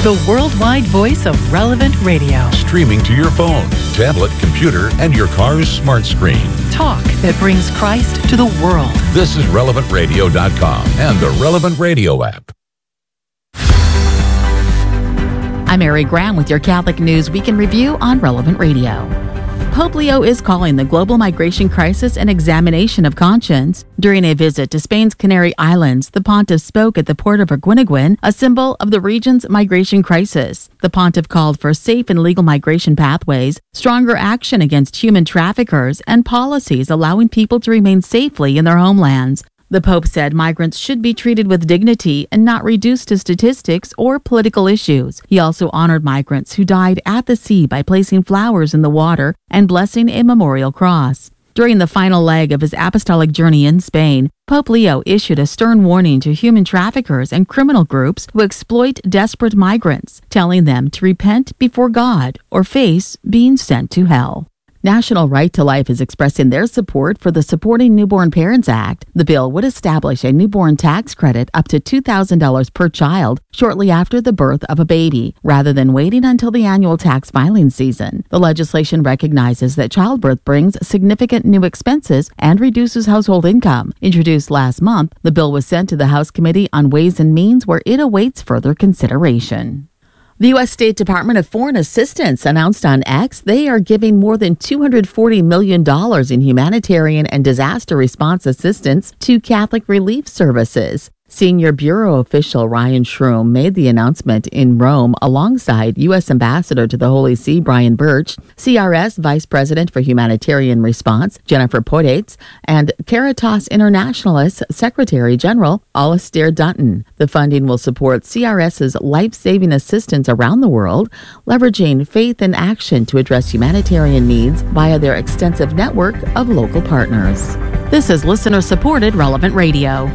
the worldwide voice of Relevant Radio. Streaming to your phone, tablet, computer, and your car's smart screen. Talk that brings Christ to the world. This is RelevantRadio.com and the Relevant Radio app. I'm Mary Graham with your Catholic News Week in Review on Relevant Radio. Pope Leo is calling the global migration crisis an examination of conscience. During a visit to Spain's Canary Islands, the pontiff spoke at the port of Arguineguin, a symbol of the region's migration crisis. The pontiff called for safe and legal migration pathways, stronger action against human traffickers, and policies allowing people to remain safely in their homelands. The Pope said migrants should be treated with dignity and not reduced to statistics or political issues. He also honored migrants who died at the sea by placing flowers in the water and blessing a memorial cross. During the final leg of his apostolic journey in Spain, Pope Leo issued a stern warning to human traffickers and criminal groups who exploit desperate migrants, telling them to repent before God or face being sent to hell. National Right to Life is expressing their support for the Supporting Newborn Parents Act. The bill would establish a newborn tax credit up to $2,000 per child shortly after the birth of a baby, rather than waiting until the annual tax filing season. The legislation recognizes that childbirth brings significant new expenses and reduces household income. Introduced last month, the bill was sent to the House Committee on Ways and Means, where it awaits further consideration. The U.S. State Department of Foreign Assistance announced on X they are giving more than $240 million in humanitarian and disaster response assistance to Catholic relief services. Senior Bureau official Ryan Shroom made the announcement in Rome alongside U.S. Ambassador to the Holy See Brian Birch, CRS Vice President for Humanitarian Response Jennifer Podates, and Caritas Internationalis Secretary General Alistair Dutton. The funding will support CRS's life-saving assistance around the world, leveraging faith and action to address humanitarian needs via their extensive network of local partners. This is listener-supported Relevant Radio.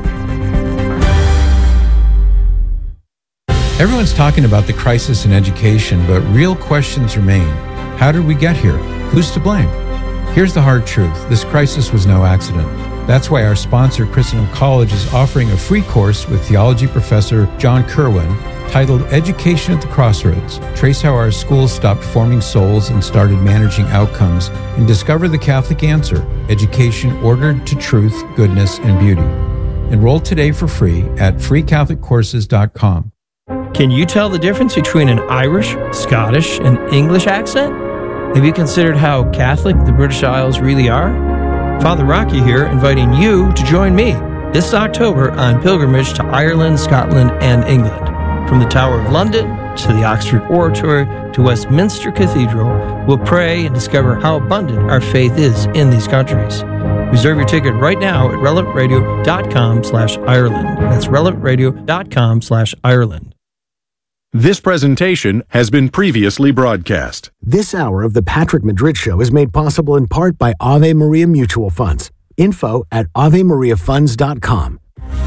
Everyone's talking about the crisis in education, but real questions remain. How did we get here? Who's to blame? Here's the hard truth. This crisis was no accident. That's why our sponsor, Christendom College, is offering a free course with theology professor John Kerwin titled Education at the Crossroads. Trace how our schools stopped forming souls and started managing outcomes, and discover the Catholic answer, education ordered to truth, goodness, and beauty. Enroll today for free at freecatholiccourses.com. Can you tell the difference between an Irish, Scottish, and English accent? Have you considered how Catholic the British Isles really are? Father Rocky here, inviting you to join me this October on pilgrimage to Ireland, Scotland, and England. From the Tower of London to the Oxford Oratory to Westminster Cathedral, we'll pray and discover how abundant our faith is in these countries. Reserve your ticket right now at relevantradio.com/Ireland. That's relevantradio.com/Ireland. This presentation has been previously broadcast. This hour of the Patrick Madrid Show is made possible in part by Ave Maria Mutual Funds. Info at AveMariaFunds.com.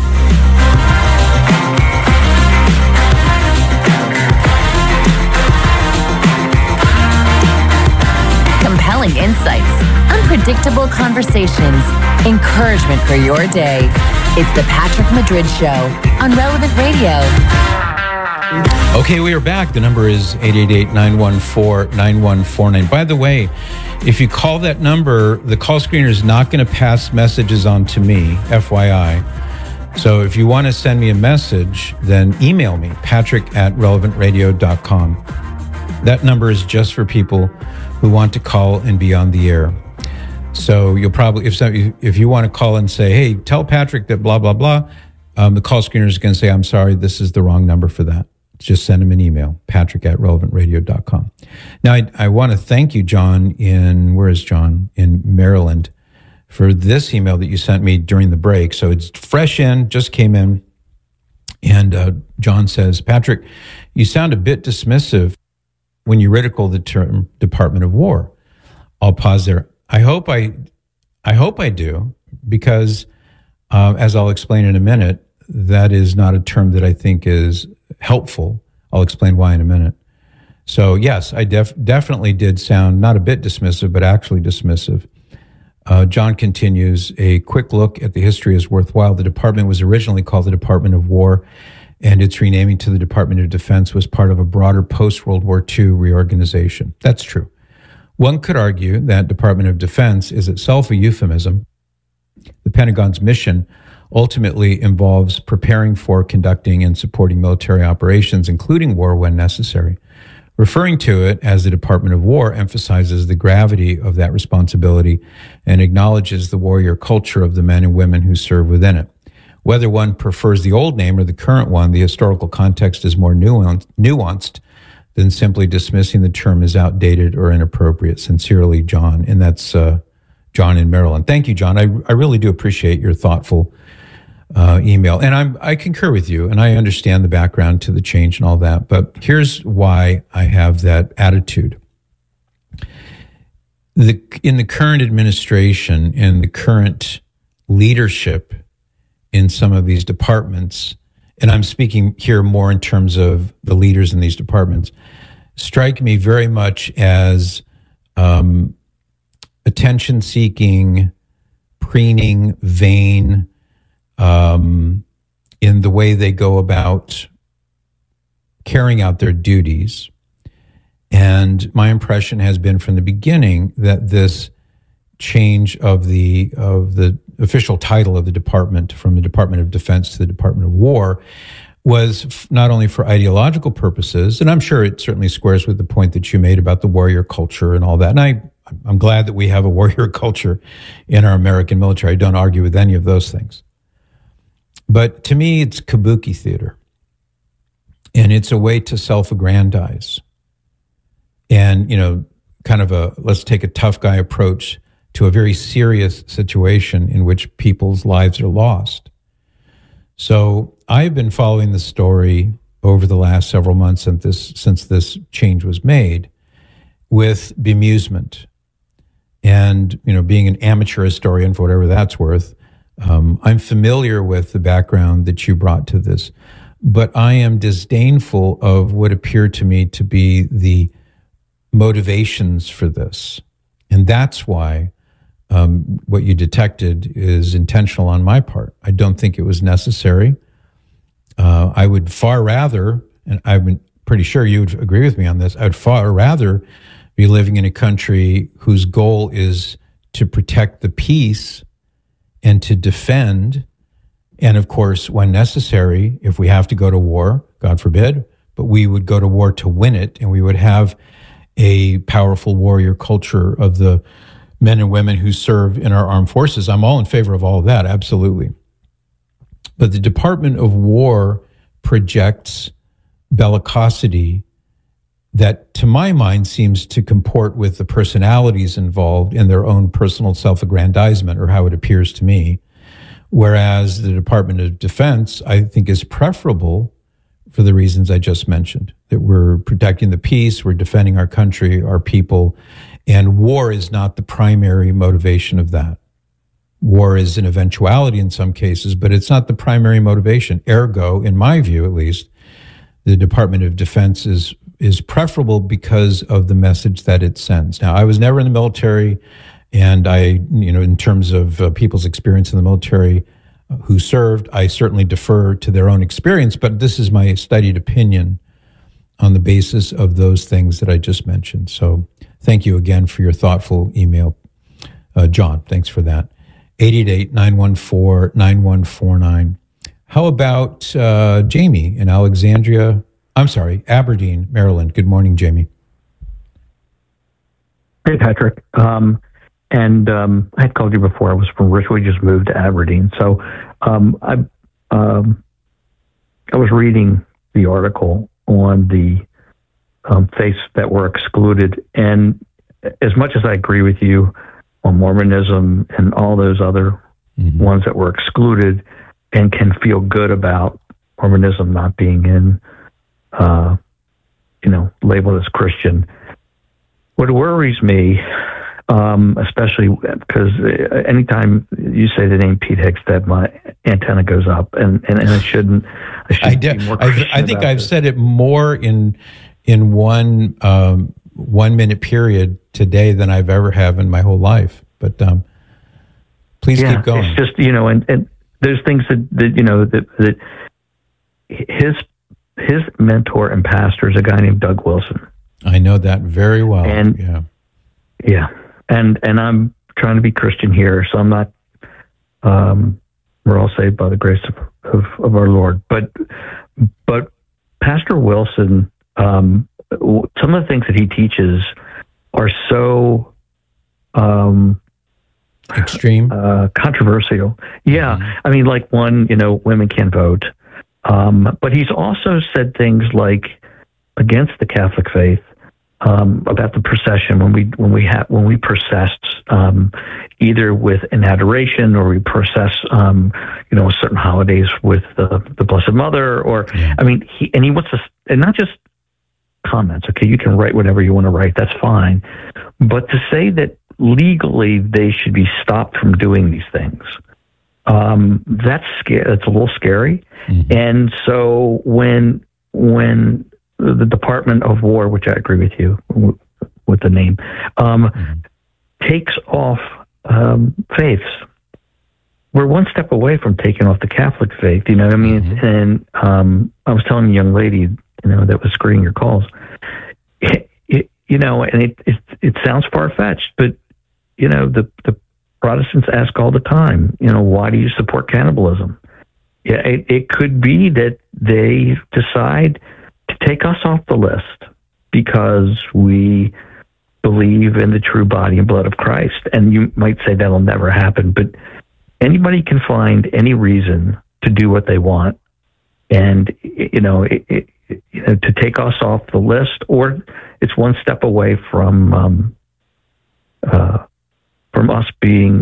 Compelling insights, unpredictable conversations, encouragement for your day. It's the Patrick Madrid Show on Relevant Radio. Okay, we are back. The number is 888-914-9149. By the way, if you call that number, the call screener is not going to pass messages on to me, FYI. So if you want to send me a message, then email me, patrick@relevantradio.com. That number is just for people who want to call and be on the air. So you'll probably, if you want to call and say, hey, tell Patrick that blah, blah, blah, the call screener is going to say, I'm sorry, this is the wrong number for that. Just send him an email, patrick@relevantradio.com. Now, I want to thank you, John, where is John? In Maryland, for this email that you sent me during the break. So it's fresh in, just came in. And John says, Patrick, you sound a bit dismissive when you ridicule the term Department of War. I'll pause there. I hope I do, because as I'll explain in a minute, that is not a term that I think is helpful. I'll explain why in a minute. So yes, I definitely did sound not a bit dismissive, but actually dismissive. John continues, a quick look at the history is worthwhile. The department was originally called the Department of War, and its renaming to the Department of Defense was part of a broader post-World War II reorganization. That's true. One could argue that Department of Defense is itself a euphemism. The Pentagon's mission ultimately involves preparing for, conducting, and supporting military operations, including war when necessary. Referring to it as the Department of War emphasizes the gravity of that responsibility and acknowledges the warrior culture of the men and women who serve within it. Whether one prefers the old name or the current one, the historical context is more nuanced than simply dismissing the term as outdated or inappropriate. Sincerely, John. And that's John in Maryland. Thank you, John. I really do appreciate your thoughtful email. And I concur with you, and I understand the background to the change and all that. But here's why I have that attitude. In the current administration and the current leadership in some of these departments, and I'm speaking here more in terms of the leaders in these departments, strike me very much as attention-seeking, preening, vain, in the way they go about carrying out their duties. And my impression has been from the beginning that this change of the official title of the department from the Department of Defense to the Department of War was not only for ideological purposes, and I'm sure it certainly squares with the point that you made about the warrior culture and all that. And I'm glad that we have a warrior culture in our American military. I don't argue with any of those things. But to me, it's kabuki theater. And it's a way to self-aggrandize. And, kind of let's take a tough guy approach to a very serious situation in which people's lives are lost. So I've been following the story over the last several months since this change was made with bemusement. And, being an amateur historian, for whatever that's worth, I'm familiar with the background that you brought to this, but I am disdainful of what appeared to me to be the motivations for this. And that's why what you detected is intentional on my part. I don't think it was necessary. I would far rather, and I'm pretty sure you would agree with me on this, I'd far rather be living in a country whose goal is to protect the peace and to defend, and of course, when necessary, if we have to go to war, God forbid, but we would go to war to win it, and we would have a powerful warrior culture of the men and women who serve in our armed forces. I'm all in favor of all of that, absolutely. But the Department of War projects bellicosity that, to my mind, seems to comport with the personalities involved in their own personal self-aggrandizement, or how it appears to me. Whereas the Department of Defense, I think, is preferable for the reasons I just mentioned, that we're protecting the peace, we're defending our country, our people, and war is not the primary motivation of that. War is an eventuality in some cases, but it's not the primary motivation. Ergo, in my view at least, the Department of Defense is preferable because of the message that it sends. Now, I was never in the military, and in terms of people's experience in the military who served, I certainly defer to their own experience, but this is my studied opinion on the basis of those things that I just mentioned. So thank you again for your thoughtful email. John, thanks for that. 888-914-9149. How about Jamie in Aberdeen, Maryland. Good morning, Jamie. Hey, Patrick. I had called you before. I was from Richwood, just moved to Aberdeen. So I was reading the article on the faiths that were excluded. And as much as I agree with you on Mormonism and all those other ones that were excluded, and can feel good about Mormonism not being in, labeled as Christian. What worries me, especially because anytime you say the name Pete Hegstead, my antenna goes up, and it shouldn't. I think I've said it more in 1 minute period today than I've ever have in my whole life. But please keep going. It's just and there's things that his mentor and pastor is a guy named Doug Wilson. I know that very well. And and I'm trying to be Christian here, so I'm not. We're all saved by the grace of our Lord, but Pastor Wilson, some of the things that he teaches are so extreme, controversial. Yeah, Mm-hmm. I mean, like one, women can't vote, but he's also said things like against the Catholic faith, about the procession when we process either with an adoration or we process certain holidays with the Blessed Mother, or I mean he wants to, and not just comments. Okay, you can write whatever you want to write, that's fine, but to say that legally they should be stopped from doing these things, that's scary. That's a little scary. Mm-hmm. And so when the Department of War, which I agree with you with the name, takes off faiths, we're one step away from taking off the Catholic faith. You know what I mean? Mm-hmm. And I was telling a young lady, that was screening your calls, and it sounds far fetched, but the Protestants ask all the time, why do you support cannibalism? Yeah, it could be that they decide to take us off the list because we believe in the true body and blood of Christ. And you might say that'll never happen, but anybody can find any reason to do what they want. And, to take us off the list, or it's one step away from us being,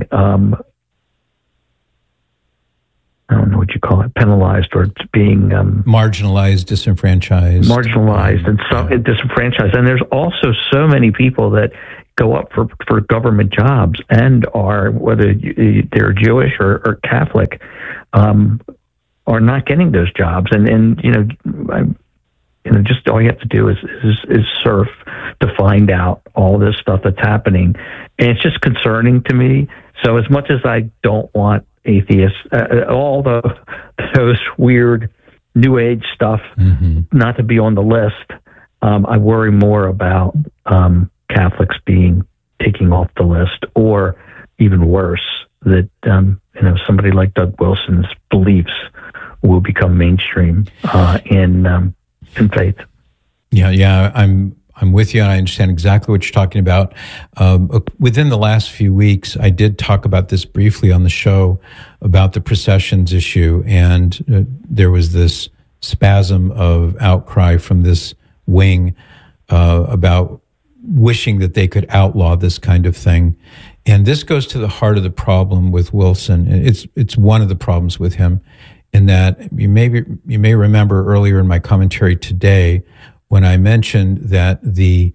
I don't know what you call it, penalized, or being marginalized, disenfranchised, and disenfranchised. And there's also so many people that go up for government jobs and are, whether they're Jewish or Catholic, are not getting those jobs. And just all you have to do is surf to find out all this stuff that's happening, and it's just concerning to me. So as much as I don't want atheists, all those weird New Age stuff, not to be on the list, I worry more about Catholics taking off the list, or even worse, that somebody like Doug Wilson's beliefs will become mainstream in faith. Yeah, I'm with you, and I understand exactly what you're talking about. Within the last few weeks, I did talk about this briefly on the show about the processions issue, and there was this spasm of outcry from this wing about wishing that they could outlaw this kind of thing. And this goes to the heart of the problem with Wilson. It's one of the problems with him, in that you may remember earlier in my commentary today when I mentioned that the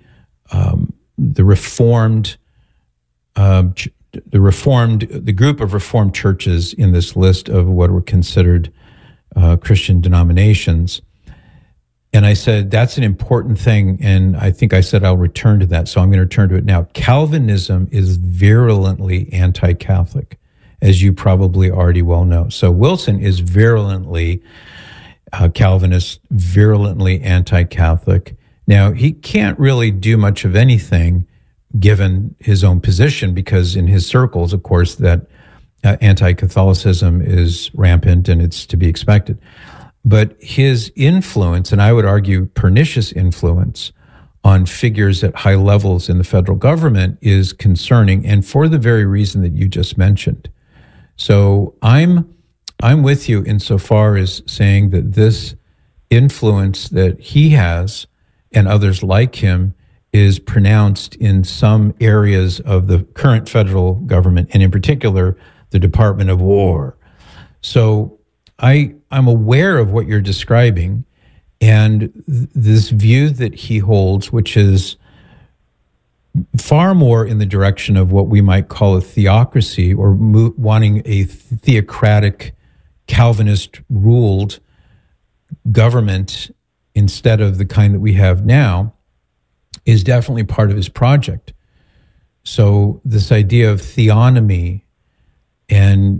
group of Reformed churches in this list of what were considered Christian denominations, and I said that's an important thing, and I think I said I'll return to that, so I'm going to return to it now. Calvinism is virulently anti-Catholic, as you probably already well know. So Wilson is virulently Calvinist, virulently anti-Catholic. Now, he can't really do much of anything given his own position, because in his circles, of course, that anti-Catholicism is rampant and it's to be expected. But his influence, and I would argue pernicious influence, on figures at high levels in the federal government is concerning, and for the very reason that you just mentioned. So I'm with you insofar as saying that this influence that he has and others like him is pronounced in some areas of the current federal government, and in particular, the Department of War. So I'm aware of what you're describing, and this view that he holds, which is far more in the direction of what we might call a theocracy, or wanting a theocratic, Calvinist-ruled government instead of the kind that we have now, is definitely part of his project. So this idea of theonomy and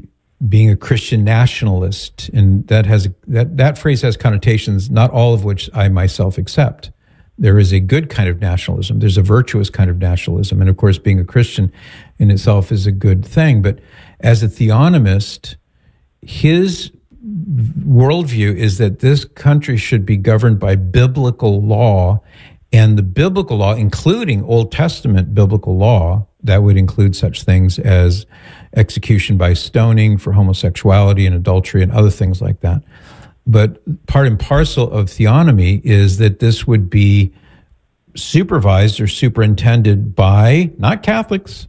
being a Christian nationalist, and that phrase has connotations, not all of which I myself accept. There is a good kind of nationalism. There's a virtuous kind of nationalism. And of course, being a Christian in itself is a good thing. But as a theonomist, his worldview is that this country should be governed by biblical law, and the biblical law, including Old Testament biblical law, that would include such things as execution by stoning for homosexuality and adultery and other things like that. But part and parcel of theonomy is that this would be supervised or superintended by, not Catholics,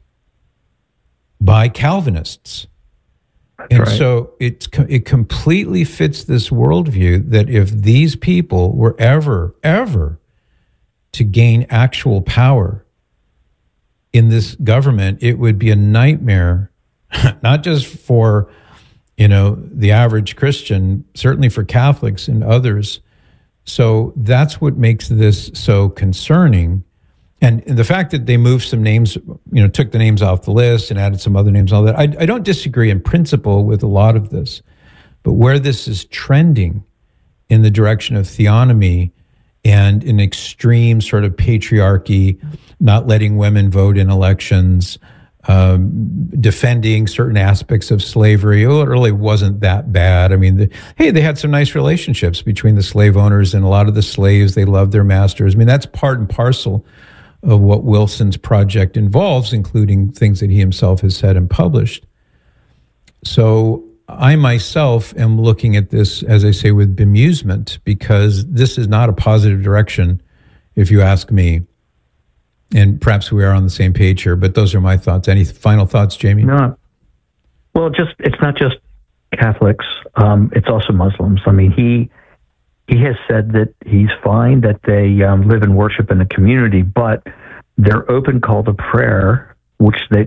by Calvinists. And right. So it completely fits this worldview that if these people were ever to gain actual power in this government, it would be a nightmare, not just for the average Christian, certainly for Catholics and others. So that's what makes this so concerning. And the fact that they moved some names, took the names off the list and added some other names and all that, I don't disagree in principle with a lot of this. But where this is trending in the direction of theonomy and an extreme sort of patriarchy, not letting women vote in elections, defending certain aspects of slavery. Oh, it really wasn't that bad. I mean, they had some nice relationships between the slave owners and a lot of the slaves. They loved their masters. I mean, that's part and parcel of what Wilson's project involves, including things that he himself has said and published. So I myself am looking at this, as I say, with bemusement, because this is not a positive direction, if you ask me. And perhaps we are on the same page here, but those are my thoughts. Any final thoughts, Jamie? No. Well, it's not just Catholics. It's also Muslims. I mean, he has said that he's fine that they live and worship in a community, but their open call to prayer, which they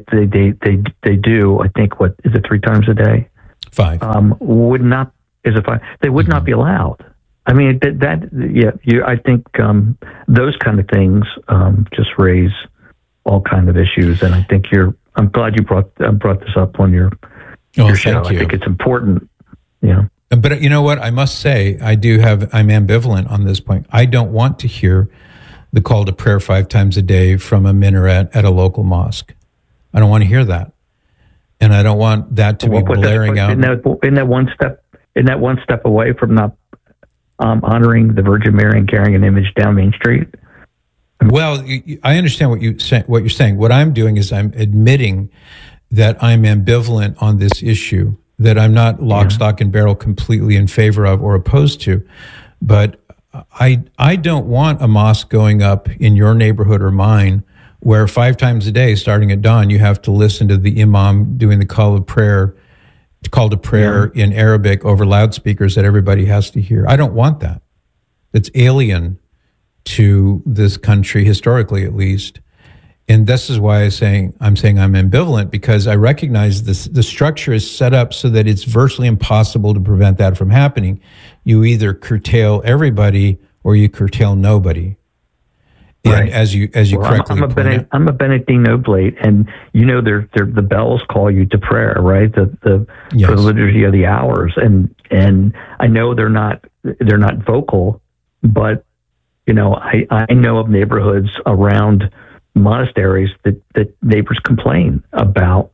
do, I think, what is it, 3 times a day? 5. Would not, is it 5? They would not be allowed. I mean, I think those kind of things just raise all kind of issues, and I think I'm glad you brought this up on your show. I think it's important. But you know what? I must say, I'm ambivalent on this point. I don't want to hear the call to prayer 5 times a day from a minaret at a local mosque. I don't want to hear that, and I don't want that to be blaring out. In that one step away from not honoring the Virgin Mary and carrying an image down Main Street? Well, I understand what you're saying. What I'm doing is I'm admitting that I'm ambivalent on this issue, that I'm not lock, stock, and barrel completely in favor of or opposed to. But I don't want a mosque going up in your neighborhood or mine where 5 times a day, starting at dawn, you have to listen to the imam doing the call to prayer in Arabic over loudspeakers that everybody has to hear. I don't want that. It's alien to this country, historically at least. And this is why I'm saying I'm ambivalent, because I recognize the structure is set up so that it's virtually impossible to prevent that from happening. You either curtail everybody or you curtail nobody. Right. And as you correctly point out, I'm a Benedictine Oblate, and the bells call you to prayer, right? The liturgy of the hours, and I know they're not vocal, but I know of neighborhoods around monasteries that neighbors complain about,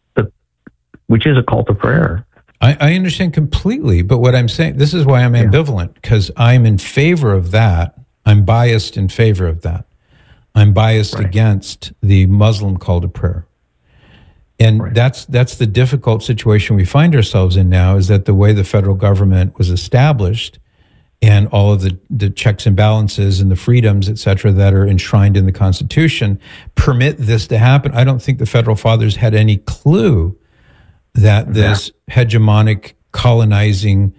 which is a call to prayer. I understand completely, but what I'm saying, this is why I'm ambivalent, because I'm in favor of that. I'm biased in favor of that. I'm biased against the Muslim call to prayer. And that's the difficult situation we find ourselves in now, is that the way the federal government was established and all of the checks and balances and the freedoms, et cetera, that are enshrined in the Constitution permit this to happen. I don't think the Federal Fathers had any clue that this hegemonic, colonizing,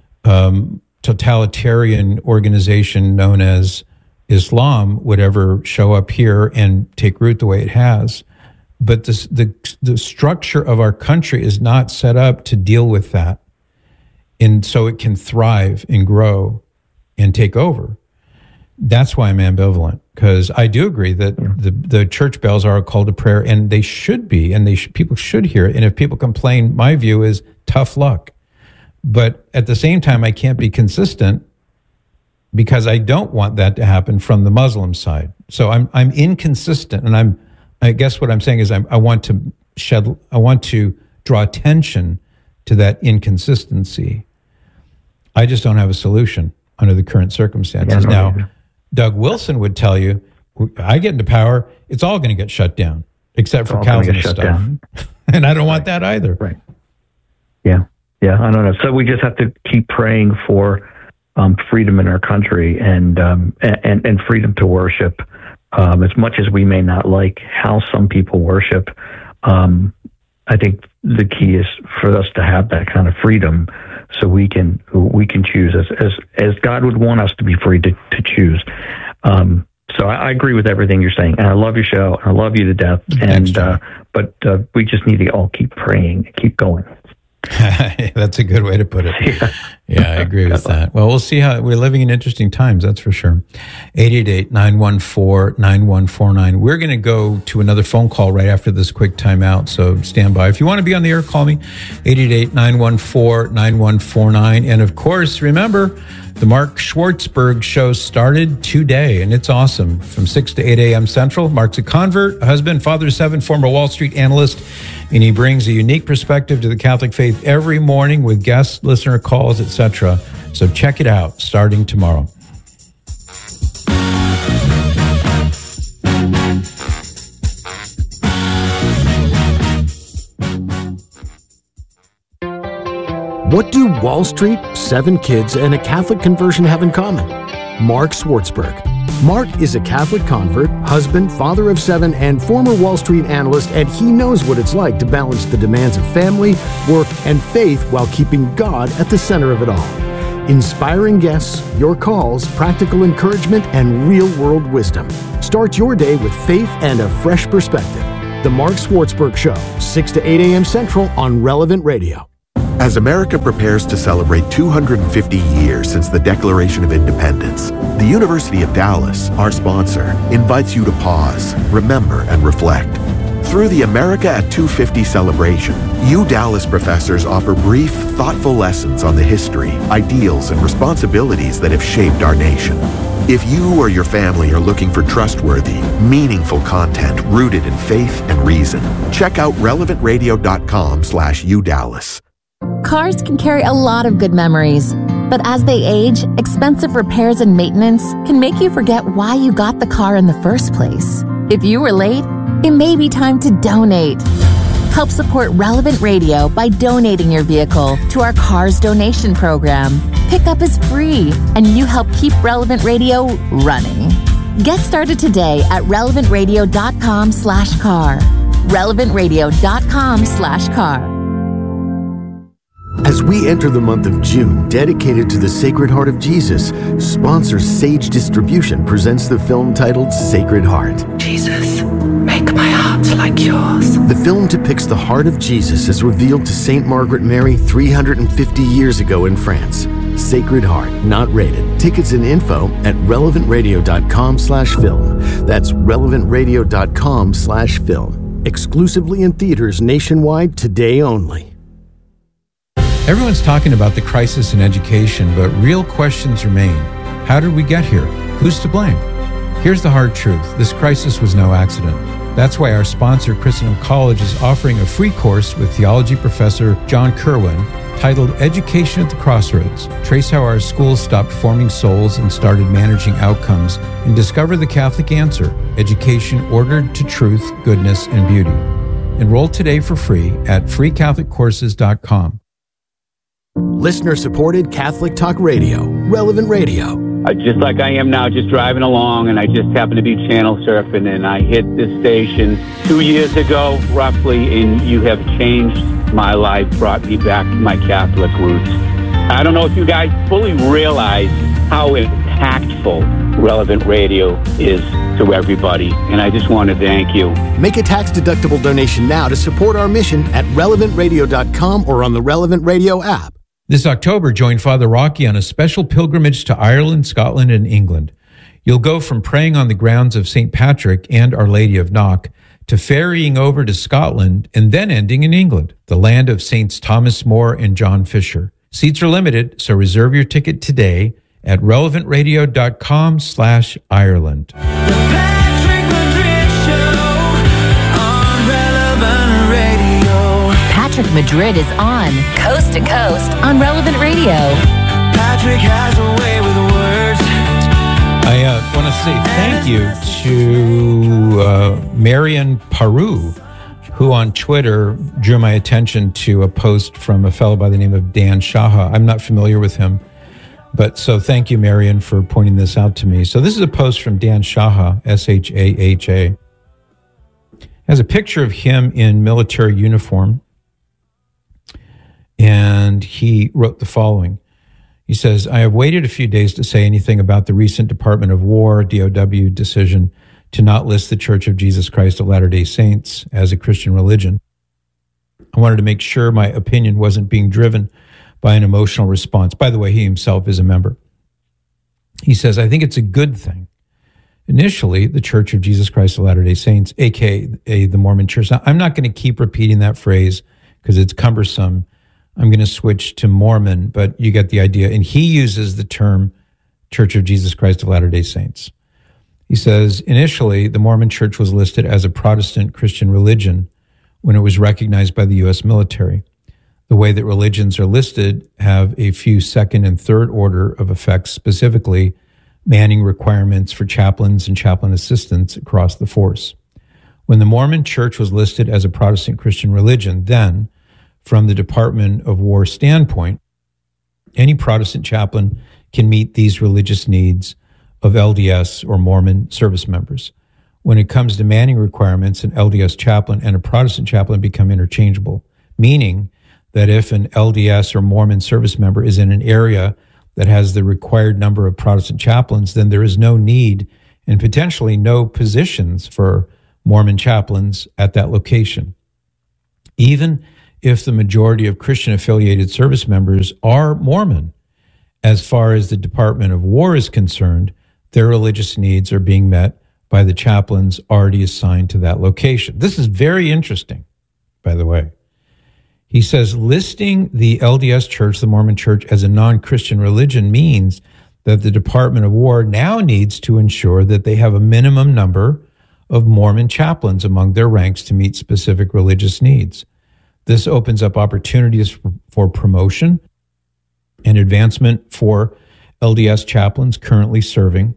totalitarian organization known as Islam would ever show up here and take root the way it has. But the structure of our country is not set up to deal with that, and so it can thrive and grow and take over. That's why I'm ambivalent, because I do agree that the church bells are a call to prayer, and they should be, and people should hear it. And if people complain, my view is tough luck. But at the same time, I can't be consistent because I don't want that to happen from the Muslim side. So I'm inconsistent, and I guess what I'm saying is I want to draw attention to that inconsistency. I just don't have a solution under the current circumstances. Now, Doug Wilson would tell you, I get into power, it's all going to get shut down, except for Calvinist stuff. And I don't want that either. Right. Yeah. I don't know. So we just have to keep praying for freedom in our country and freedom to worship. As much as we may not like how some people worship, I think the key is for us to have that kind of freedom, so we can choose as God would want us to be free to choose. So I agree with everything you're saying, and I love your show. I love you to death. But we just need to all keep praying, and keep going. That's a good way to put it. Yeah, I agree with that. Well, we'll see how we're living in interesting times. That's for sure. 888-914-9149. We're going to go to another phone call right after this quick timeout. So stand by. If you want to be on the air, call me 888-914-9149. And of course, remember, the Mark Schwartzberg show started today, and it's awesome. From 6 to 8 a.m. Central. Mark's a convert, a husband, father of 7, former Wall Street analyst, and he brings a unique perspective to the Catholic faith every morning with guest listener calls, etc. So check it out, starting tomorrow. What do Wall Street, 7 kids, and a Catholic conversion have in common? Mark Schwartzberg. Mark is a Catholic convert, husband, father of 7, and former Wall Street analyst, and he knows what it's like to balance the demands of family, work, and faith while keeping God at the center of it all. Inspiring guests, your calls, practical encouragement, and real-world wisdom. Start your day with faith and a fresh perspective. The Mark Schwartzberg Show, 6 to 8 a.m. Central on Relevant Radio. As America prepares to celebrate 250 years since the Declaration of Independence, the University of Dallas, our sponsor, invites you to pause, remember, and reflect. Through the America at 250 celebration, you Dallas professors offer brief, thoughtful lessons on the history, ideals, and responsibilities that have shaped our nation. If you or your family are looking for trustworthy, meaningful content rooted in faith and reason, check out relevantradio.com/udallas. Cars can carry a lot of good memories, but as they age, expensive repairs and maintenance can make you forget why you got the car in the first place. If you were late, it may be time to donate. Help support Relevant Radio by donating your vehicle to our Cars Donation Program. Pickup is free, and you help keep Relevant Radio running. Get started today at relevantradio.com/car. relevantradio.com/car. As we enter the month of June, dedicated to the Sacred Heart of Jesus, sponsor Sage Distribution presents the film titled Sacred Heart. Jesus, make my heart like yours. The film depicts the heart of Jesus as revealed to St. Margaret Mary 350 years ago in France. Sacred Heart, not rated. Tickets and info at relevantradio.com/film. That's relevantradio.com/film. Exclusively in theaters nationwide today only. Everyone's talking about the crisis in education, but real questions remain. How did we get here? Who's to blame? Here's the hard truth. This crisis was no accident. That's why our sponsor, Christendom College, is offering a free course with theology professor John Kerwin titled Education at the Crossroads. Trace how our schools stopped forming souls and started managing outcomes, and discover the Catholic answer, education ordered to truth, goodness, and beauty. Enroll today for free at freecatholiccourses.com. Listener-supported Catholic Talk Radio, Relevant Radio. Just like I am now, just driving along, and I just happened to be channel surfing, and I hit this station 2 years ago, roughly, and you have changed my life, brought me back to my Catholic roots. I don't know if you guys fully realize how impactful Relevant Radio is to everybody, and I just want to thank you. Make a tax-deductible donation now to support our mission at relevantradio.com or on the Relevant Radio app. This October, join Father Rocky on a special pilgrimage to Ireland, Scotland, and England. You'll go from praying on the grounds of St. Patrick and Our Lady of Knock to ferrying over to Scotland and then ending in England, the land of Saints Thomas More and John Fisher. Seats are limited, so reserve your ticket today at relevantradio.com/Ireland. Patrick Madrid is on Coast to Coast on Relevant Radio. Patrick has a way with words. I want to say thank you to Marian Paru, who on Twitter drew my attention to a post from a fellow by the name of Dan Shaha. I'm not familiar with him, but so thank you, Marian, for pointing this out to me. So this is a post from Dan Shaha, Shaha. It has a picture of him in military uniform, and he wrote the following. He says, I have waited a few days to say anything about the recent Department of War, DOW, decision to not list the Church of Jesus Christ of Latter-day Saints as a Christian religion. I wanted to make sure my opinion wasn't being driven by an emotional response. By the way, he himself is a member. He says, I think it's a good thing. Initially, the Church of Jesus Christ of Latter-day Saints, a.k.a. the Mormon Church. Now, I'm not going to keep repeating that phrase because it's cumbersome. I'm going to switch to Mormon, but you get the idea. And he uses the term Church of Jesus Christ of Latter-day Saints. He says, initially, the Mormon Church was listed as a Protestant Christian religion when it was recognized by the U.S. military. The way that religions are listed have a few second and third order of effects, specifically manning requirements for chaplains and chaplain assistants across the force. When the Mormon Church was listed as a Protestant Christian religion, then, from the Department of War standpoint, any Protestant chaplain can meet these religious needs of LDS or Mormon service members. When it comes to manning requirements, an LDS chaplain and a Protestant chaplain become interchangeable, meaning that if an LDS or Mormon service member is in an area that has the required number of Protestant chaplains, then there is no need and potentially no positions for Mormon chaplains at that location. Even if the majority of Christian-affiliated service members are Mormon, as far as the Department of War is concerned, their religious needs are being met by the chaplains already assigned to that location. This is very interesting, by the way. He says listing the LDS Church, the Mormon Church, as a non-Christian religion means that the Department of War now needs to ensure that they have a minimum number of Mormon chaplains among their ranks to meet specific religious needs. This opens up opportunities for promotion and advancement for LDS chaplains currently serving,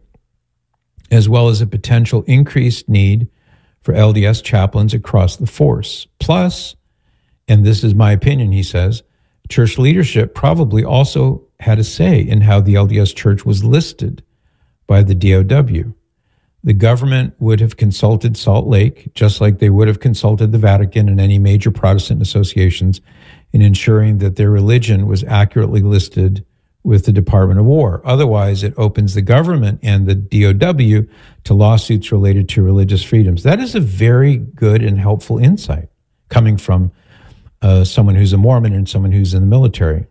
as well as a potential increased need for LDS chaplains across the force. Plus, and this is my opinion, he says, church leadership probably also had a say in how the LDS Church was listed by the DOW. The government would have consulted Salt Lake, just like they would have consulted the Vatican and any major Protestant associations, in ensuring that their religion was accurately listed with the Department of War. Otherwise, it opens the government and the DOW to lawsuits related to religious freedoms. That is a very good and helpful insight coming from someone who's a Mormon and someone who's in the military.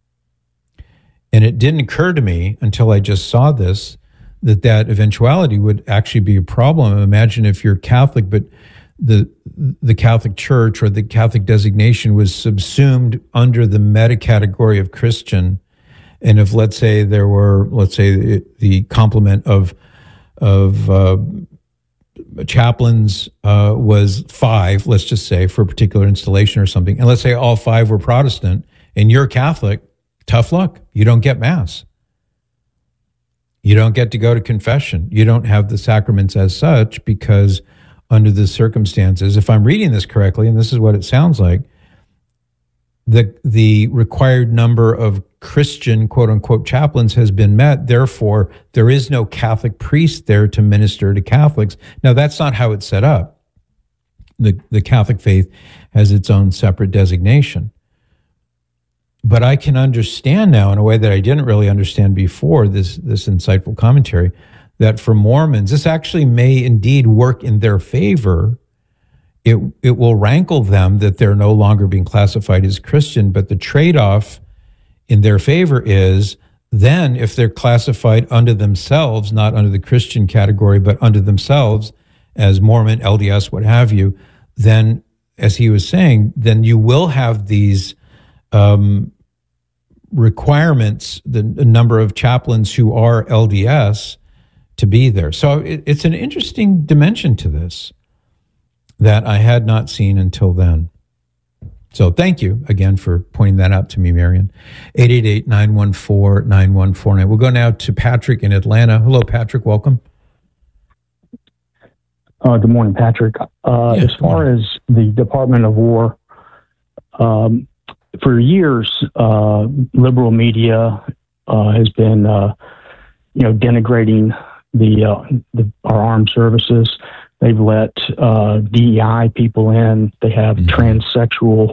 And it didn't occur to me until I just saw this, that eventuality would actually be a problem. Imagine if you're Catholic, but the Catholic Church or the Catholic designation was subsumed under the meta category of Christian. And if, let's say, there were, the complement of chaplains was 5, let's just say, for a particular installation or something, and let's say all 5 were Protestant, and you're Catholic, tough luck. You don't get Mass. You don't get to go to confession. You don't have the sacraments as such because under the circumstances, if I'm reading this correctly, and this is what it sounds like, the required number of Christian, quote-unquote, chaplains has been met. Therefore, there is no Catholic priest there to minister to Catholics. Now, that's not how it's set up. The Catholic faith has its own separate designation. But I can understand now in a way that I didn't really understand before this insightful commentary, that for Mormons, this actually may indeed work in their favor. It will rankle them that they're no longer being classified as Christian, but the trade-off in their favor is then if they're classified under themselves, not under the Christian category, but under themselves as Mormon, LDS, what have you, then, as he was saying, then you will have these requirements, the number of chaplains who are LDS to be there. So it's an interesting dimension to this that I had not seen until then. So thank you again for pointing that out to me, Marion. 888-914-9149. We'll go now to Patrick in Atlanta. Hello, Patrick. Welcome. Good morning, Patrick. As far as the Department of War, for years, liberal media has been, denigrating our armed services. They've let DEI people in. They have transsexual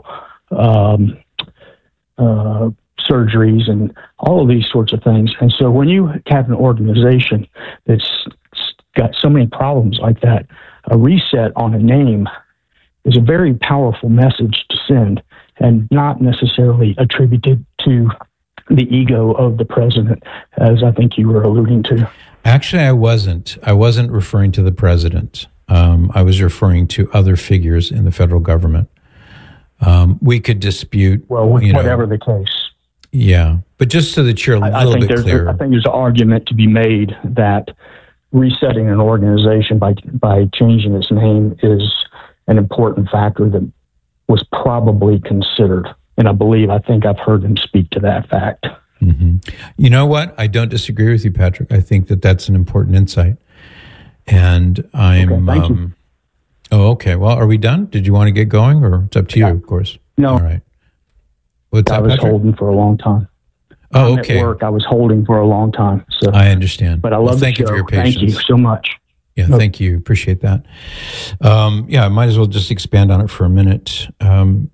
surgeries and all of these sorts of things. And so when you have an organization that's got so many problems like that, a reset on a name is a very powerful message to send, and not necessarily attributed to the ego of the president, as I think you were alluding to. Actually, I wasn't. I wasn't referring to the president. I was referring to other figures in the federal government. We could dispute. Well, whatever the case. Yeah, but just so that you're a little bit clearer. I think there's an argument to be made that resetting an organization by changing its name is an important factor that was probably considered. And I think I've heard him speak to that fact. Mm-hmm. You know what? I don't disagree with you, Patrick. I think that that's an important insight. And I'm... Okay, thank you. Oh, okay. Well, are we done? Did you want to get going, or it's up to you, of course? No. All right. What's I up, was Patrick? holding for a long time. Oh, okay. At work, I was holding for a long time. So I understand. But I love thank you for your patience. Thank you so much. Yeah, thank you. Appreciate that. I might as well just expand on it for a minute. In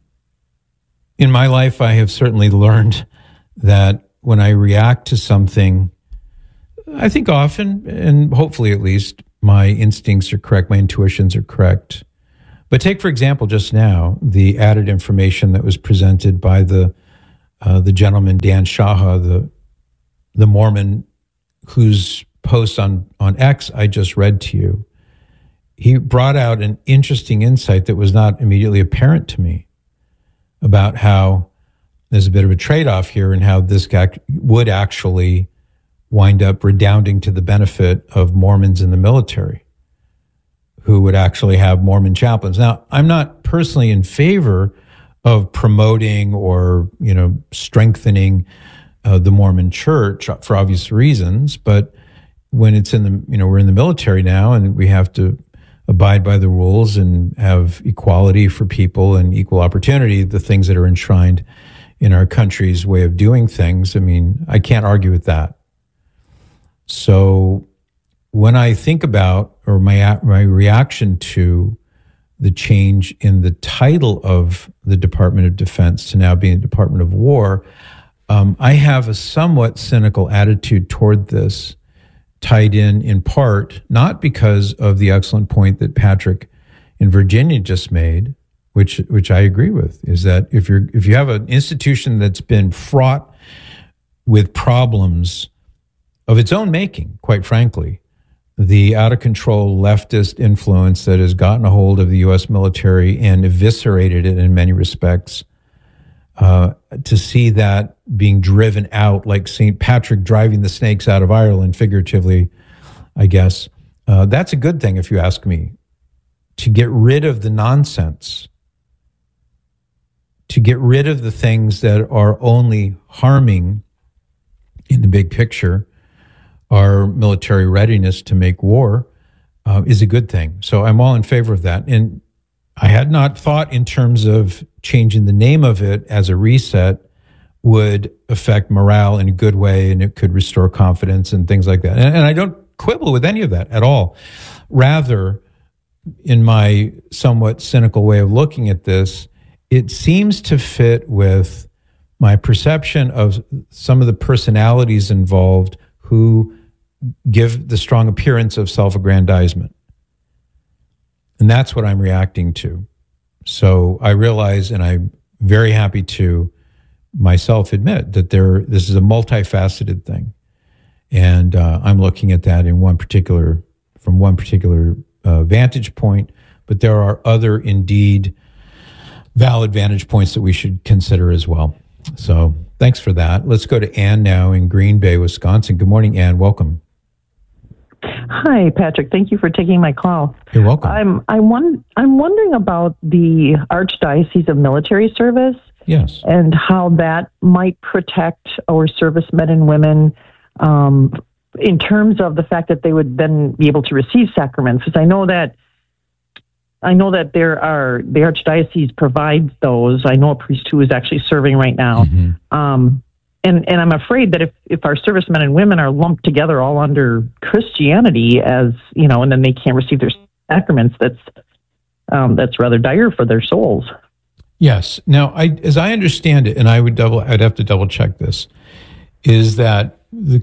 my life, I have certainly learned that when I react to something, I think often, and hopefully at least, my instincts are correct, my intuitions are correct. But take, for example, just now, the added information that was presented by the gentleman, Dan Shaha, the Mormon, whose post on X I just read to you. He brought out an interesting insight that was not immediately apparent to me about how there's a bit of a trade-off here and how this guy would actually wind up redounding to the benefit of Mormons in the military who would actually have Mormon chaplains. Now, I'm not personally in favor of promoting or, strengthening the Mormon church for obvious reasons, but when it's in the, we're in the military now and we have to abide by the rules and have equality for people and equal opportunity, the things that are enshrined in our country's way of doing things. I mean, I can't argue with that. So when I think about, or my reaction to the change in the title of the Department of Defense to now being the Department of War, I have a somewhat cynical attitude toward this, tied in part, not because of the excellent point that Patrick in Virginia just made, which I agree with, is that if you have an institution that's been fraught with problems of its own making, quite frankly, the out-of-control leftist influence that has gotten a hold of the U.S. military and eviscerated it in many respects, to see that being driven out, like St. Patrick driving the snakes out of Ireland, figuratively, I guess, that's a good thing, if you ask me, to get rid of the nonsense, to get rid of the things that are only harming, in the big picture, our military readiness to make war, is a good thing. So I'm all in favor of that. And I had not thought in terms of changing the name of it as a reset would affect morale in a good way, and it could restore confidence and things like that. And I don't quibble with any of that at all. Rather, in my somewhat cynical way of looking at this, it seems to fit with my perception of some of the personalities involved who give the strong appearance of self-aggrandizement. And that's what I'm reacting to. So I realize, and I'm very happy to, myself admit that this is a multifaceted thing. And I'm looking at that from one particular vantage point, but there are other indeed valid vantage points that we should consider as well. So thanks for that. Let's go to Ann now in Green Bay, Wisconsin. Good morning, Ann. Welcome. Hi, Patrick. Thank you for taking my call. You're welcome. I'm wondering about the Archdiocese of Military Service. Yes. And how that might protect our servicemen and women in terms of the fact that they would then be able to receive sacraments. Because I know that the Archdiocese provides those. I know a priest who is actually serving right now. Mm-hmm. And I'm afraid that if our servicemen and women are lumped together all under Christianity, as you know, and then they can't receive their sacraments, that's rather dire for their souls. Yes. Now, as I understand it, and I'd have to double check this, is that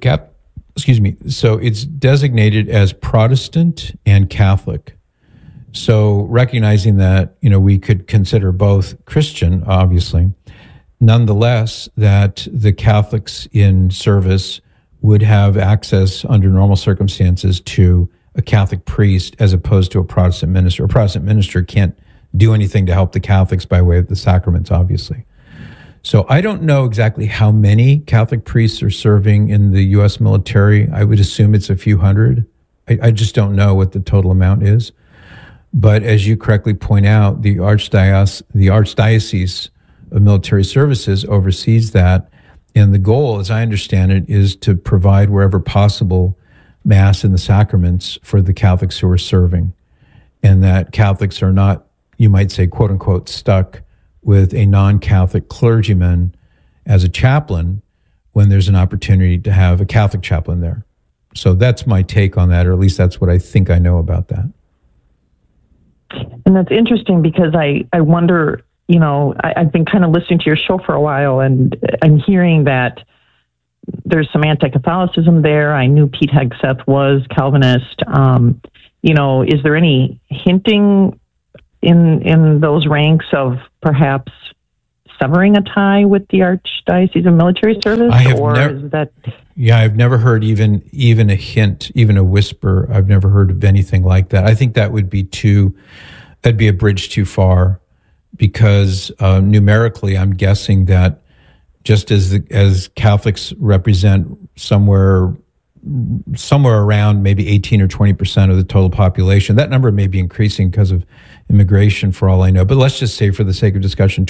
so it's designated as Protestant and Catholic. So recognizing that, we could consider both Christian, obviously, nonetheless, that the Catholics in service would have access under normal circumstances to a Catholic priest as opposed to a Protestant minister. A Protestant minister can't do anything to help the Catholics by way of the sacraments, obviously. So I don't know exactly how many Catholic priests are serving in the U.S. military. I would assume it's a few hundred. I just don't know what the total amount is. But as you correctly point out, the Archdiocese of Military Services oversees that. And the goal, as I understand it, is to provide wherever possible Mass and the sacraments for the Catholics who are serving. And that Catholics are not, you might say, quote unquote, stuck with a non-Catholic clergyman as a chaplain when there's an opportunity to have a Catholic chaplain there. So that's my take on that, or at least that's what I think I know about that. And that's interesting because I wonder, I've been kind of listening to your show for a while, and I'm hearing that there's some anti-Catholicism there. I knew Pete Hegseth was Calvinist. Is there any hinting in those ranks of perhaps severing a tie with the Archdiocese of Military Service? I've never heard even a hint, even a whisper. I've never heard of anything like that. I think that would be that'd be a bridge too far, because numerically, I'm guessing that just as Catholics represent somewhere around maybe 18 or 20% of the total population, that number may be increasing because of immigration, for all I know. But let's just say, for the sake of discussion,